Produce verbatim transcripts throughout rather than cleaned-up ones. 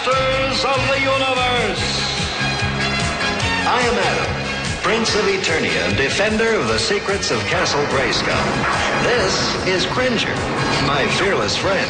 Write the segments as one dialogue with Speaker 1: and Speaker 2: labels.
Speaker 1: Masters of the Universe. I am Adam, Prince of Eternia and defender of the secrets of Castle Grayskull. This is Cringer, my fearless friend.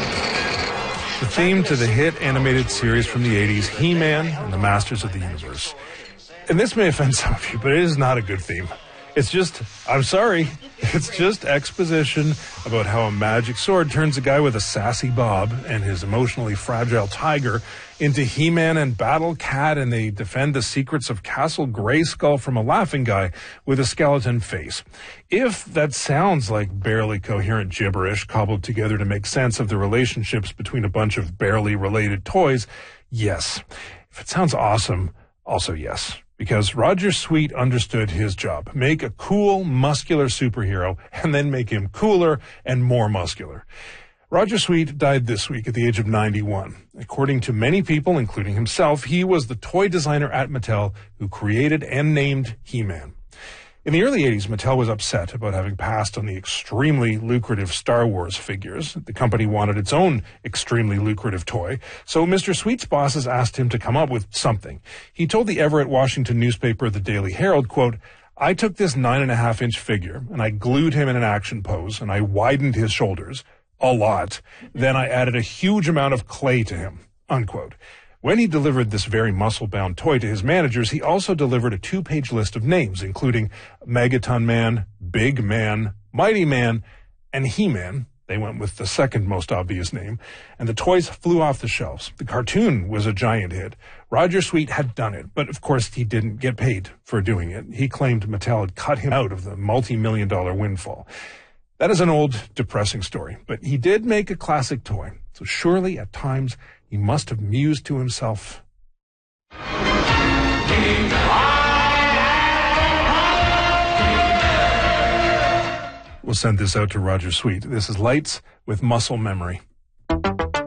Speaker 2: The theme to the hit animated series from the eighties, He-Man and the Masters of the Universe. And this may offend some of you, but it is not a good theme. It's just, I'm sorry, it's just exposition about how a magic sword turns a guy with a sassy bob and his emotionally fragile tiger into He-Man and Battle Cat, and they defend the secrets of Castle Grayskull from a laughing guy with a skeleton face. If that sounds like barely coherent gibberish cobbled together to make sense of the relationships between a bunch of barely related toys, yes. If it sounds awesome, also yes. Because Roger Sweet understood his job. Make a cool, muscular superhero, and then make him cooler and more muscular. Roger Sweet died this week at the age of ninety-one. According to many people, including himself, he was the toy designer at Mattel who created and named He-Man. In the early eighties, Mattel was upset about having passed on the extremely lucrative Star Wars figures. The company wanted its own extremely lucrative toy, so Mister Sweet's bosses asked him to come up with something. He told the Everett, Washington newspaper, the Daily Herald, quote, "I took this nine and a half inch figure and I glued him in an action pose and I widened his shoulders a lot. Then I added a huge amount of clay to him," unquote. When he delivered this very muscle-bound toy to his managers, he also delivered a two-page list of names, including Megaton Man, Big Man, Mighty Man, and He-Man. They went with the second most obvious name, and the toys flew off the shelves. The cartoon was a giant hit. Roger Sweet had done it, but of course he didn't get paid for doing it. He claimed Mattel had cut him out of the multi-million dollar windfall. That is an old, depressing story, but he did make a classic toy, so surely at times he must have mused to himself. We'll send this out to Roger Sweet. This is Lights with Muscle Memory.